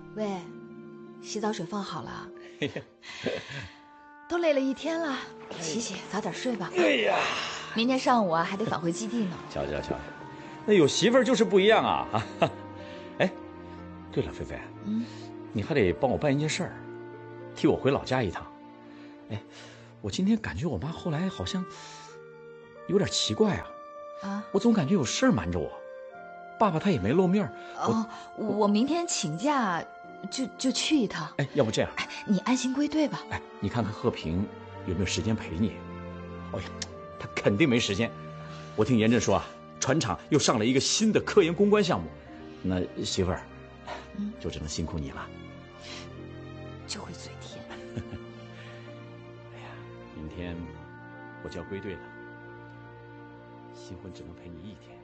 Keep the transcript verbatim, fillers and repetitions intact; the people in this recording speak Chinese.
喂，洗澡水放好了。都累了一天了，洗洗，早点睡吧。 哎呀， 明天上午啊还得返回基地呢。 瞧瞧瞧，那有媳妇儿就是不一样啊！啊，哎，对了，菲菲， 嗯， 你还得帮我办一件事儿，替我回老家一趟。哎，我今天感觉我妈后来好像有点奇怪啊。 啊， 我总感觉有事儿瞒着我。爸爸他也没露面。 哦，我, 我明天请假。就就去一趟， 哎，要不这样， 哎，你安心归队吧。 哎，你看看贺平有没有时间陪你？哎呀，他肯定没时间。我听严震说啊，船厂又上了一个新的科研攻关项目，那媳妇儿，嗯，就只能辛苦你了。 就会嘴甜。 哎呀，明天我就要归队了，新婚只能陪你一天。